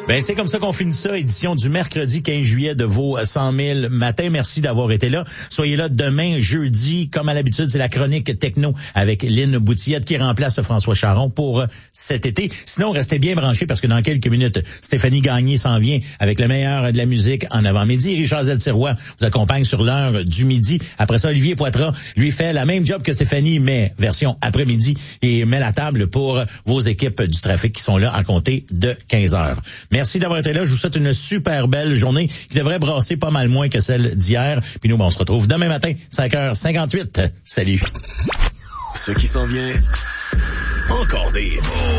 Ben, c'est comme ça qu'on finit ça, édition du mercredi 15 juillet de vos 100 000 matins. Merci d'avoir été là. Soyez là demain, jeudi. Comme à l'habitude, c'est la chronique techno avec Lynn Boutillette qui remplace François Charon pour cet été. Sinon, restez bien branchés parce que dans quelques minutes, Stéphanie Gagné s'en vient avec le meilleur de la musique en avant-midi. Richard Z-Sirois vous accompagne sur l'heure du midi. Après ça, Olivier Poitras lui fait la même job que Stéphanie, mais version après-midi et met la table pour vos équipes du trafic qui sont là à compter de 15 heures. Merci d'avoir été là. Je vous souhaite une super belle journée qui devrait brasser pas mal moins que celle d'hier. Puis nous, on se retrouve demain matin, 5h58. Salut. Ce qui s'en vient, encore des